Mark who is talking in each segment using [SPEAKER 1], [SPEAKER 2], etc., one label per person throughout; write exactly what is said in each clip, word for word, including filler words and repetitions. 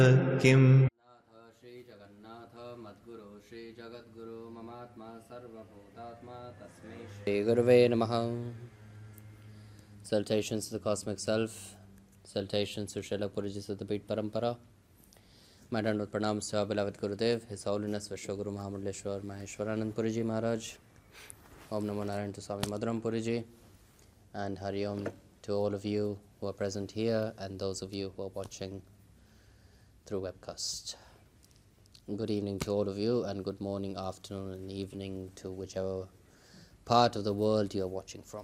[SPEAKER 1] किम्
[SPEAKER 2] नाथ श्री जगन्नाथ मद्गुरु श्री जगद्गुरु ममात्मा सर्वभूतात्मा तस्मै श्री गुरुवे नमः. Salutations to the Cosmic Self. Salutations to Srila Puriji Siddhapeeth Parampara. My Dandavad Pranams to our beloved Gurudev, His Holiness Vishwaguru Mahamudleshwar Maheshwaranand Puriji Maharaj. Om Namo Narayan to Swami Madhuram Puriji. And Hari Om to all of you who are present here and those of you who are watching through webcast. Good evening to all of you, and good morning, afternoon, and evening to whichever part of the world you are watching from.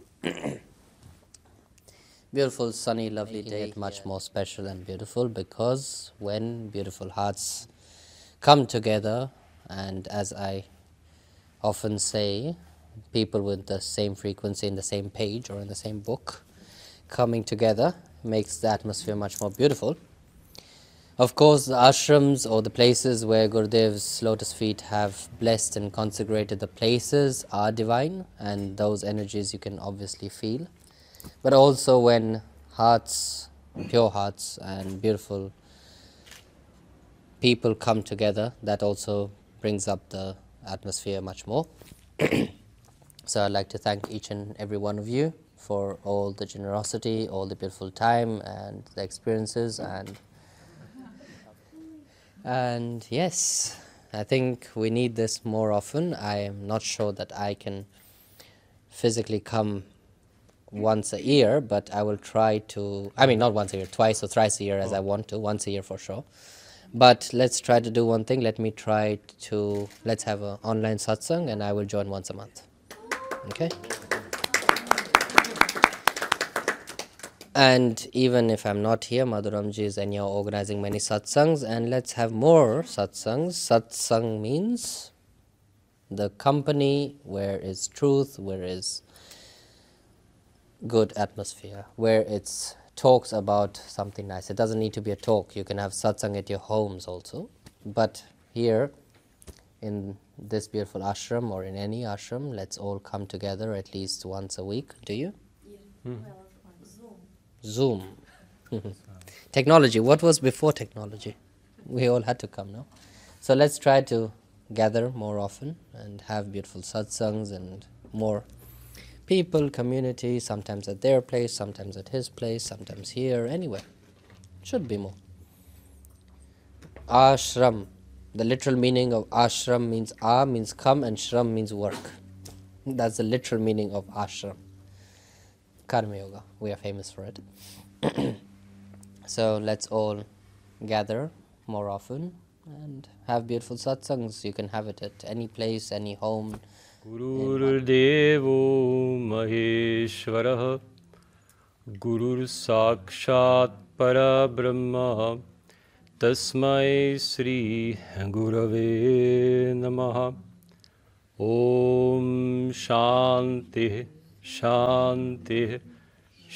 [SPEAKER 2] Beautiful, sunny, lovely day, it much more special and beautiful because when beautiful hearts come together, and as I often say, people with the same frequency in the same page or in the same book coming together makes the atmosphere much more beautiful. Of course, the ashrams or the places where Gurudev's lotus feet have blessed and consecrated the places are divine, and those energies you can obviously feel. But also when hearts, pure hearts and beautiful people come together, that also brings up the atmosphere much more. So I'd like to thank each and every one of you for all the generosity, all the beautiful time and the experiences, and And yes, I think we need this more often. I am not sure that I can physically come once a year, but I will try to, I mean, not once a year, twice or thrice a year as I want to, once a year for sure. But let's try to do one thing. Let me try to, let's have an online satsang and I will join once a month. Okay? And even if I'm not here, Madhuramji is anyhow organizing many satsangs, and let's have more satsangs. Satsang means the company where is truth, where is good atmosphere, where it's talks about something nice. It doesn't need to be a talk. You can have satsang at your homes also. But here in this beautiful ashram or in any ashram, let's all come together at least once a week. Do you?
[SPEAKER 3] Yeah. Hmm. Well, on
[SPEAKER 2] Zoom.
[SPEAKER 3] Zoom.
[SPEAKER 2] Technology. What was before technology? We all had to come now. So let's try to gather more often and have beautiful satsangs and more people, community, sometimes at their place, sometimes at his place, sometimes here, anywhere. Should be more. Ashram. The literal meaning of ashram means a means come and shram means work. That's the literal meaning of ashram. Karma Yoga. We are famous for it. So let's all gather more often and have beautiful satsangs. You can have it at any place, any home.
[SPEAKER 3] Gurur Devo Maheshwaraha Gurur Sakshat Parabrahma Tasmai Sri Gurave Namaha. Om Shanti Shanti